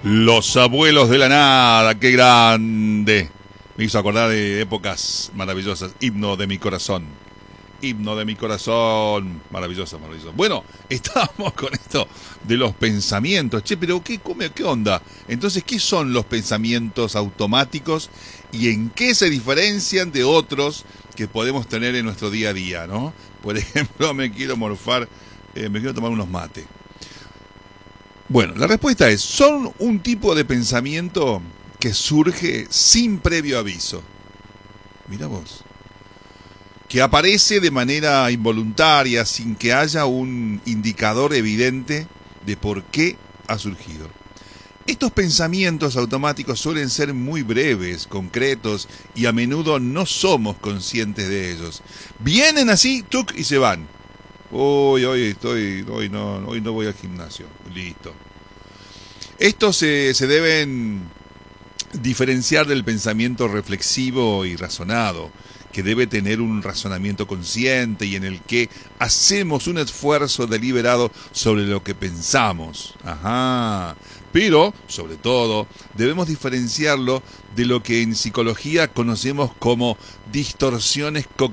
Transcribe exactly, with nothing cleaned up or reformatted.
Los abuelos de la nada, qué grande. Me hizo acordar de épocas maravillosas. Himno de mi corazón. Himno de mi corazón. Maravilloso, maravilloso. Bueno, estábamos con esto de los pensamientos. Che, pero ¿qué, come, qué onda? Entonces, ¿qué son los pensamientos automáticos y en qué se diferencian de otros que podemos tener en nuestro día a día, ¿no? Por ejemplo, me quiero morfar, eh, me quiero tomar unos mates. Bueno, la respuesta es, son un tipo de pensamiento que surge sin previo aviso. Mira vos. Que aparece de manera involuntaria, sin que haya un indicador evidente de por qué ha surgido. Estos pensamientos automáticos suelen ser muy breves, concretos, y a menudo no somos conscientes de ellos. Vienen así, tuc, y se van. Hoy, hoy estoy, hoy no, hoy no voy al gimnasio. Listo. Estos se, se deben diferenciar del pensamiento reflexivo y razonado, que debe tener un razonamiento consciente y en el que hacemos un esfuerzo deliberado sobre lo que pensamos. Ajá. Pero, sobre todo, debemos diferenciarlo de lo que en psicología conocemos como distorsiones cognitivas.